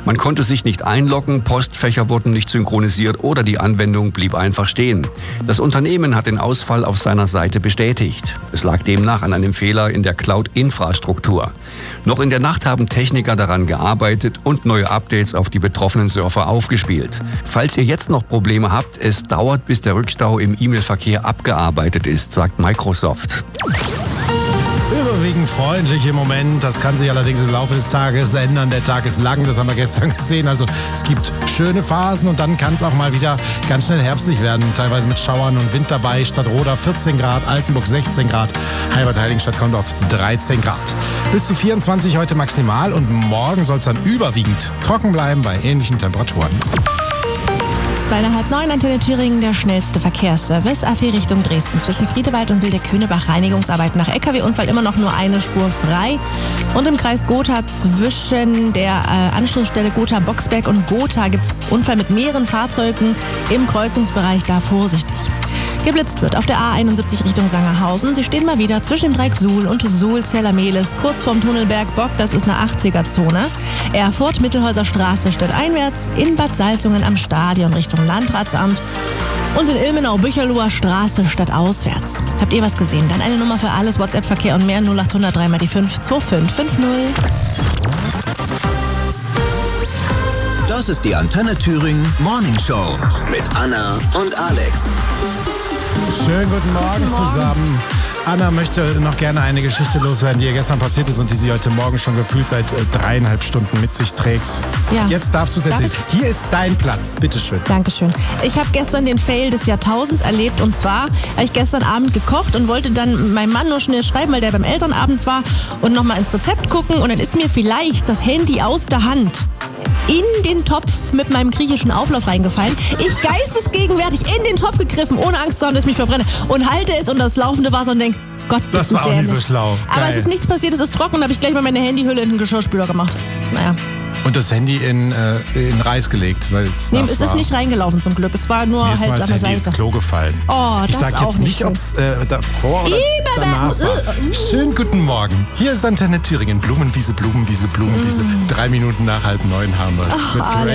Man konnte sich nicht einloggen, Postfächer wurden nicht synchronisiert oder die Anwendung blieb einfach stehen. Das Unternehmen hat den Ausfall auf seiner Seite bestätigt. Es lag demnach an einem Fehler in der Cloud-Infrastruktur. Noch in der Nacht haben Techniker daran gearbeitet und neue Updates auf die betroffenen Server aufgespielt. Falls ihr jetzt noch Probleme habt, es dauert, bis der Rückstau im E-Mail-Verkehr abgearbeitet ist, sagt Microsoft. Überwiegend freundlich im Moment. Das kann sich allerdings im Laufe des Tages ändern. Der Tag ist lang, das haben wir gestern gesehen. Also es gibt schöne Phasen und dann kann es auch mal wieder ganz schnell herbstlich werden. Teilweise mit Schauern und Wind dabei. Stadtroda 14 Grad, Altenburg 16 Grad, Halbertheiligenstadt kommt auf 13 Grad. Bis zu 24 heute maximal und morgen soll es dann überwiegend trocken bleiben bei ähnlichen Temperaturen. 8:30, Antenne Thüringen, der schnellste Verkehrsservice. A4 Richtung Dresden. Zwischen Friedewald und Wilde-Könebach Reinigungsarbeiten nach LKW-Unfall immer noch nur eine Spur frei. Und im Kreis Gotha zwischen der Anschlussstelle Gotha-Boxberg und Gotha gibt es Unfall mit mehreren Fahrzeugen im Kreuzungsbereich. Da vorsichtig. Geblitzt wird auf der A71 Richtung Sangerhausen. Sie stehen mal wieder zwischen dem Dreieck Suhl und Suhl-Zellermehlis, kurz vorm Tunnelberg Bock. Das ist eine 80er-Zone. Erfurt, Mittelhäuser Straße, stadteinwärts. In Bad Salzungen am Stadion Richtung Landratsamt. Und in Ilmenau, Bücherloher Straße, stadtauswärts. Habt ihr was gesehen? Dann eine Nummer für alles, WhatsApp-Verkehr und mehr 0800 3 mal die 5 2550. Das ist die Antenne Thüringen Morning Show mit Anna und Alex. Schönen guten Morgen zusammen. Anna möchte noch gerne eine Geschichte loswerden, die ihr gestern passiert ist und die sie heute Morgen schon gefühlt seit 3,5 Stunden mit sich trägt. Ja. Jetzt darfst du es erzählen. Hier ist dein Platz, bitteschön. Dankeschön. Ich habe gestern den Fail des Jahrtausends erlebt und zwar habe ich gestern Abend gekocht und wollte dann meinem Mann nur schnell schreiben, weil der beim Elternabend war und nochmal ins Rezept gucken und dann ist mir vielleicht das Handy aus der Hand in den Topf mit meinem griechischen Auflauf reingefallen. Ich geistesgegenwärtig in den Topf gegriffen, ohne Angst zu haben, dass ich mich verbrenne und halte es unter das laufende Wasser und denke, Gott, das war auch nicht so schlau. Aber es ist nichts passiert, es ist trocken und habe ich gleich mal meine Handyhülle in den Geschirrspüler gemacht. Naja. Und das Handy in Reis gelegt, weil es nee, es ist nicht reingelaufen zum Glück. Es war nur mir ist halt mal an das der Handy Seite. ins Klo gefallen. Oh, ich das sag auch jetzt nicht, ob es davor oder danach war. Schönen guten Morgen. Hier ist Antenne Thüringen. Blumenwiese, Blumenwiese, Blumenwiese. 3 Minuten nach 8:30 haben wir es. Alex.